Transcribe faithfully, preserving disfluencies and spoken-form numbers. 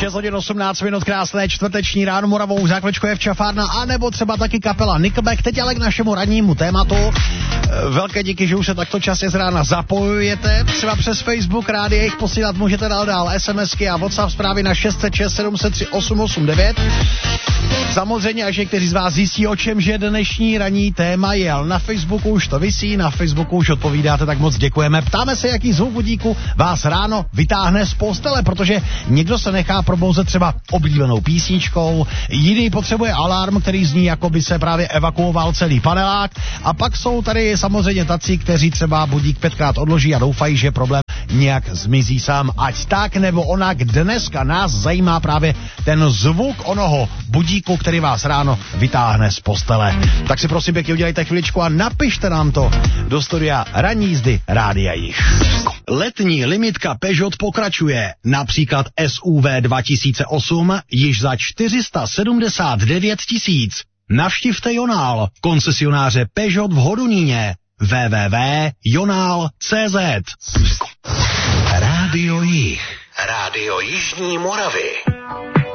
šest hodin osmnáct minut, krásné čtvrteční ráno Moravou, zákročko je včafárna, anebo třeba taky kapela Nickelback. Teď ale k našemu rannímu tématu. Velké díky, že už se takto časně z rána zapojujete. Třeba přes Facebook rádi jich posílat můžete dál dál SMSky a WhatsApp zprávy na šest set šest sedm set tři osm osm devět. Samozřejmě, až někteří z vás zjistí, o čemže dnešní ranní téma je. Na Facebooku už to visí, na Facebooku už odpovídáte, tak moc děkujeme. Ptáme se, jaký zvuk budíku vás ráno vytáhne z postele, protože někdo se nechá probouzet třeba oblíbenou písničkou, jiný potřebuje alarm, který zní, jako by se právě evakuoval celý panelák, a pak jsou tady samozřejmě tací, kteří třeba budík pětkrát odloží a doufají, že problém nějak zmizí sám. Ať tak nebo onak, dneska nás zajímá právě ten zvuk onoho budíku, který vás ráno vytáhne z postele. Tak si prosím pěkně udělejte chviličku a napište nám to do studia Ranní jízdy Rádia Jich. Letní limitka Peugeot pokračuje. Například S U V dva tisíce osm již za čtyři sta sedmdesát devět tisíc. Navštivte Jonál, koncesionáře Peugeot v Hodoníně. w w w tečka jonál tečka cé zet. Rádio Jich. Rádio Jižní Moravy.